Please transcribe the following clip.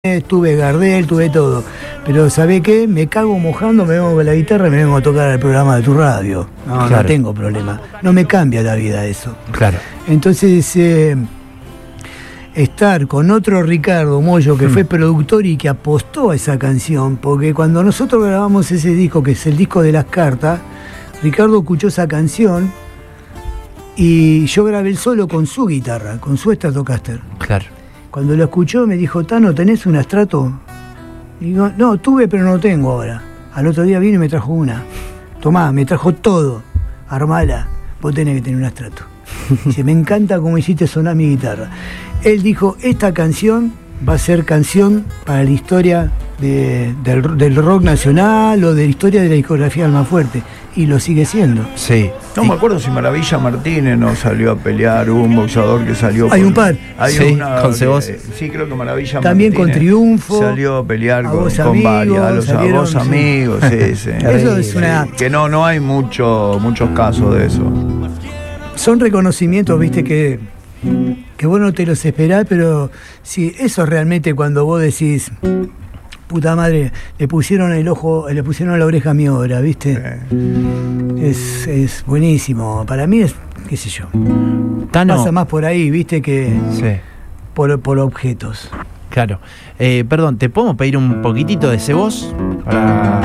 tuve Gardel, tuve todo. Pero ¿sabe qué? Me cago mojando, me vengo con la guitarra y me vengo a tocar el programa de tu radio. No, claro. No tengo problema. No me cambia la vida eso. Claro. Entonces, estar con otro Ricardo Mollo, que fue productor y que apostó a esa canción, porque cuando nosotros grabamos ese disco, que es el disco de las cartas, Ricardo escuchó esa canción y yo grabé el solo con su guitarra, con su Stratocaster. Claro. Cuando lo escuchó me dijo, Tano, ¿tenés un Strato? Y digo, no, tuve pero no tengo ahora. Al otro día vino y me trajo una. Tomá, me trajo todo. Armala, vos tenés que tener un Strato. Dice, me encanta cómo hiciste sonar mi guitarra. Él dijo, esta canción va a ser canción para la historia del rock nacional o de la historia de la discografía Almafuerte. Y lo sigue siendo. Sí. No me acuerdo si Maravilla Martínez no salió a pelear, hubo un boxeador que salió. Hay un par. Hay Sí, una con Cebos. Sí, creo que Maravilla También Martínez con Triunfo. salió a pelear A con Vos varias, Amigos, a salieron, Vos sí. Amigos, sí. Eso es una... Que no hay muchos casos de eso. Son reconocimientos, viste, que vos no te los esperás, pero sí, eso realmente cuando vos decís, puta madre, le pusieron el ojo, le pusieron la oreja a mi obra, viste. Es buenísimo. Para mí es, qué sé yo, Tano. pasa más por ahí, viste, que Sí. por objetos. Claro. Perdón, ¿te podemos pedir un poquitito de Cebos? Para